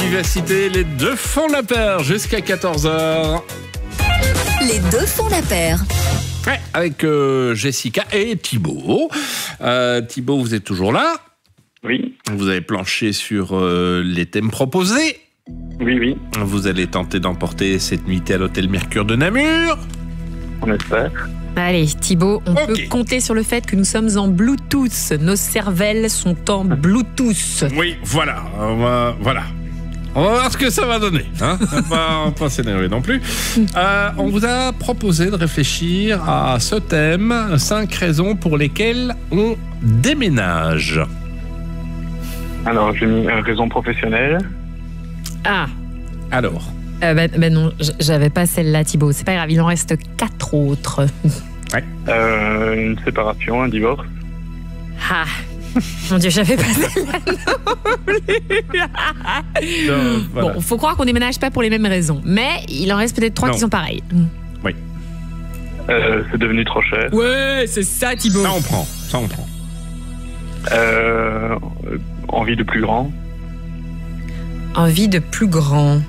Vivacité, les deux font la paire jusqu'à 14h. Les deux font la paire. Ouais, avec Jessica et Thibaut. Thibaut, vous êtes toujours là? Oui. Vous avez planché sur les thèmes proposés. Oui. Vous allez tenter d'emporter cette nuitée à l'hôtel Mercure de Namur. On espère. Allez, Thibaut, on peut compter sur le fait que nous sommes en Bluetooth. Nos cervelles sont en Bluetooth. Oui, voilà. On va voir ce que ça va donner. Hein. On va pas s'énerver non plus. On vous a proposé de réfléchir à ce thème, 5 raisons pour lesquelles on déménage. Alors, j'ai mis raison professionnelle. Ah. Alors non, j'avais pas celle-là, Thibaut. C'est pas grave, il en reste 4 autres. Ouais. Une séparation, un divorce. Ah. Mon Dieu, j'avais pas celle-là non plus. Voilà. Bon, faut croire qu'on déménage pas pour les mêmes raisons. Mais il en reste peut-être 3 qui sont pareilles. Oui. C'est devenu trop cher. Ouais, c'est ça, Thibaut. Ça, on prend. Envie de plus grand. Envie de plus grand.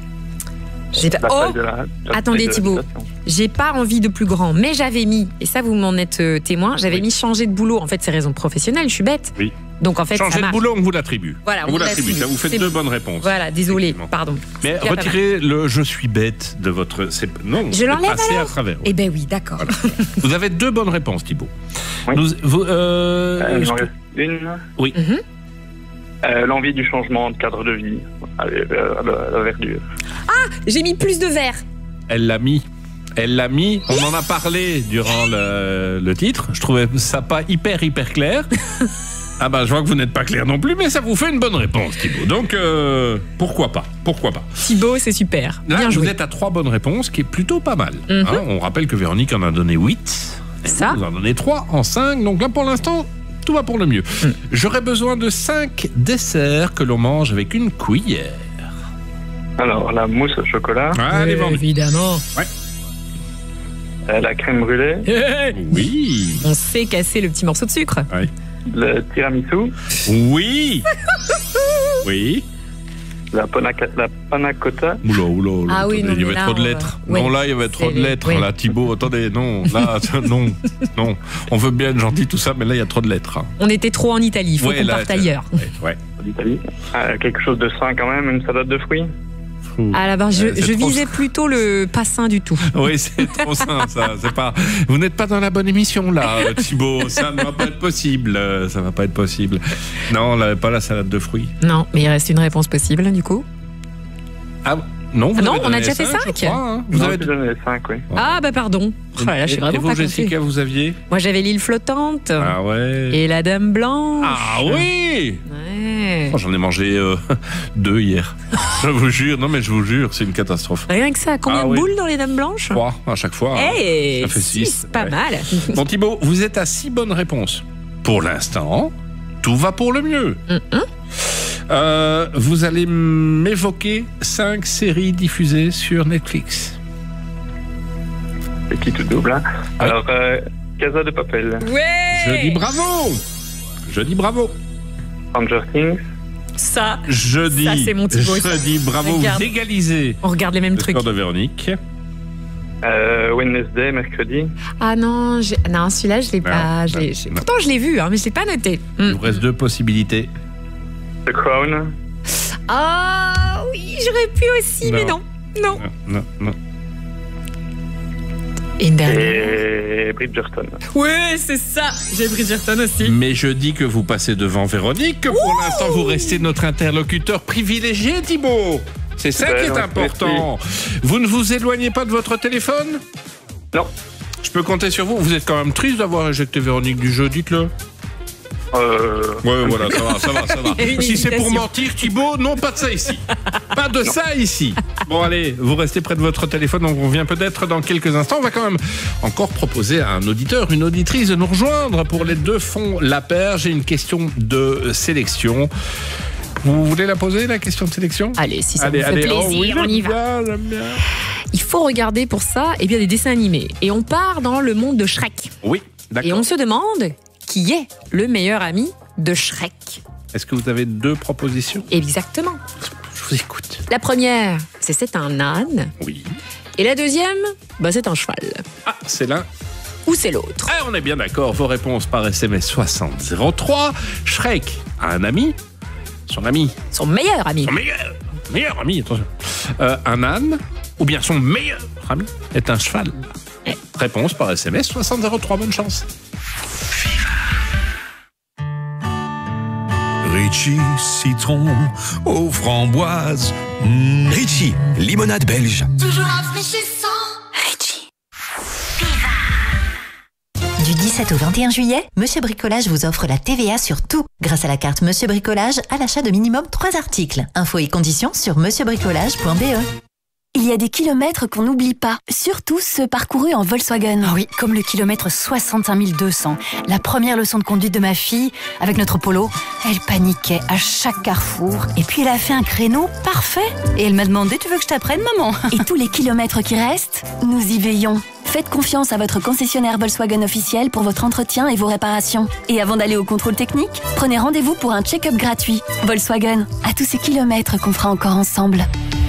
Attendez, Thibaut. J'ai pas envie de plus grand, mais j'avais mis, et ça vous m'en êtes témoin, j'avais mis changer de boulot. En fait, c'est raison professionnelle, je suis bête. Oui. Donc en fait, changer ça marche. de boulot, on vous l'attribue. Voilà, on vous l'attribue. Ça vous fait 2 bonnes réponses. Voilà, désolé, pardon. Mais retirez le je suis bête de votre. Non, je l'enlève à travers. Eh ben oui, d'accord. Voilà. Vous avez 2 bonnes réponses, Thibaut. Oui. Il j'en reste une. Oui. L'envie du changement de cadre de vie, à la verdure. Ah, j'ai mis plus de vert. Elle l'a mis. On en a parlé durant le titre. Je trouvais ça pas hyper clair. Ah bah je vois que vous n'êtes pas clair non plus, mais ça vous fait une bonne réponse, Thibaut. Donc pourquoi pas. Thibaut, c'est super. Là, bien joué. Vous êtes à 3 bonnes réponses, qui est plutôt pas mal. On rappelle que Véronique en a donné 8. Ça. Vous en donnez 3 en 5. Donc là, pour l'instant, tout va pour le mieux. J'aurais besoin de 5 desserts que l'on mange avec une cuillère. Alors, la mousse au chocolat. Allez, évidemment. Ouais. La crème brûlée. Oui. On sait casser le petit morceau de sucre. Ouais. Le tiramisu. Oui. Oui. La panna cotta. Oula. Ah oui, non, il y avait là, trop de lettres. ouais. Non, là, il y avait trop de lettres. Ouais. Là, Thibaut, attendez, non. Là, non. On veut bien être gentil, tout ça, mais là, il y a trop de lettres. On était trop en Italie, il faut qu'on parte ailleurs. Ouais. d'Italie. Quelque chose de sain quand même, une salade de fruits. Ah là-bas, je visais plutôt le pas sain du tout. Oui, c'est trop sain, ça. C'est pas. Vous n'êtes pas dans la bonne émission là, Thibaut. Ça ne va pas être possible. Ça va pas être possible. Non, là, pas la salade de fruits. Non, mais il reste une réponse possible du coup. Ah non, vous on a déjà fait 5. Vous avez donné 5, oui. Ah bah pardon. Oh là, je suis vraiment et vous, pas Jessica, vous aviez? Moi, j'avais l'île flottante. Ah ouais. Et la dame blanche. Ah oui. Ouais. Oh, j'en ai mangé 2 hier. Je vous jure, non mais je vous jure, c'est une catastrophe. Rien que ça. Combien de boules dans les dames blanches? 3 à chaque fois. Hey, ça fait 6. Pas mal. Bon Thibaut, vous êtes à 6 bonnes réponses. Pour l'instant, tout va pour le mieux. Vous allez m'évoquer 5 séries diffusées sur Netflix. C'est qui tout double, hein. Alors, Casa de Papel. Ouais. Je dis bravo. Stranger Things. Ça, ça c'est mon Thibaut. Je dis bravo, Regarde. vous égalisez. On regarde les mêmes le trucs. score de Véronique. Wednesday, mercredi. Ah non, celui-là, je l'ai pas. Pourtant, je l'ai vu, hein, mais je l'ai pas noté. Il vous reste 2 possibilités. The Crown. Ah oui, j'aurais pu aussi, mais non. Non. Et une dernière. Et Bridgerton. Ouais, c'est ça. J'ai Bridgerton aussi. Mais je dis que vous passez devant Véronique, que pour l'instant vous restez notre interlocuteur privilégié, Thibaut. C'est ça qui est important. Vous ne vous éloignez pas de votre téléphone? Non. Je peux compter sur vous. Vous êtes quand même triste d'avoir éjecté Véronique du jeu, dites-le. Ouais, voilà, ça va. Si c'est pour mentir, Thibaut, non, pas de ça ici. Pas de ça ici. Bon, allez, vous restez près de votre téléphone, on revient peut-être dans quelques instants. On va quand même encore proposer à un auditeur, une auditrice de nous rejoindre pour les 2 fonds la paire. J'ai une question de sélection. Vous voulez la poser, la question de sélection? Allez, si ça vous fait plaisir, on y va. J'aime bien. Il faut regarder pour ça des dessins animés. Et on part dans le monde de Shrek. Oui, d'accord. Et on se demande qui est le meilleur ami de Shrek. Est-ce que vous avez 2 propositions? Exactement. vous écoute. La première, c'est un âne. Oui. Et la deuxième, c'est un cheval. Ah, c'est l'un ou c'est l'autre. Ah, on est bien d'accord. Vos réponses par SMS 6003. Shrek a un ami. Son ami. Son meilleur ami. Son meilleur ami, attention. Un âne, ou bien son meilleur ami, est un cheval. Réponse par SMS 6003. Bonne chance. Ritchie, citron aux framboises. Ritchie, limonade belge. Toujours rafraîchissant. Ritchie. Du 17 au 21 juillet, Monsieur Bricolage vous offre la TVA sur tout. Grâce à la carte Monsieur Bricolage, à l'achat de minimum 3 articles. Infos et conditions sur monsieurbricolage.be. Il y a des kilomètres qu'on n'oublie pas, surtout ceux parcourus en Volkswagen. Oh oui, comme le kilomètre 65 200. La première leçon de conduite de ma fille, avec notre Polo, elle paniquait à chaque carrefour. Et puis elle a fait un créneau parfait. Et elle m'a demandé, tu veux que je t'apprenne, maman? Et tous les kilomètres qui restent, nous y veillons. Faites confiance à votre concessionnaire Volkswagen officiel pour votre entretien et vos réparations. Et avant d'aller au contrôle technique, prenez rendez-vous pour un check-up gratuit. Volkswagen, à tous ces kilomètres qu'on fera encore ensemble.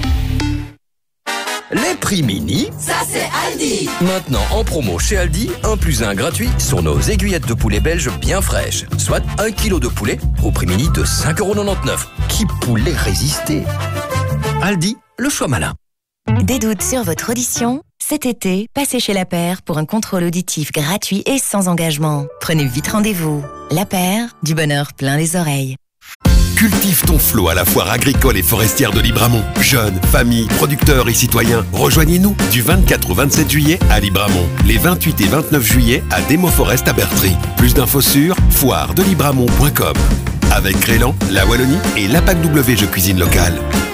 Les prix mini, ça c'est Aldi. Maintenant en promo chez Aldi, 1 + 1 gratuit sur nos aiguillettes de poulet belge bien fraîches. Soit 1 kg de poulet au prix mini de 5,99 €. Qui pourrait résister? Aldi, le choix malin. Des doutes sur votre audition? Cet été, passez chez La Paire pour un contrôle auditif gratuit et sans engagement. Prenez vite rendez-vous. La Paire, du bonheur plein les oreilles. Cultive ton flot à la foire agricole et forestière de Libramont. Jeunes, familles, producteurs et citoyens, rejoignez-nous du 24 au 27 juillet à Libramont. Les 28 et 29 juillet à Démo-Forest à Bertry. Plus d'infos sur foiredelibramont.com. Avec Crélan, la Wallonie et l'APAC W Jeux Cuisine Locale.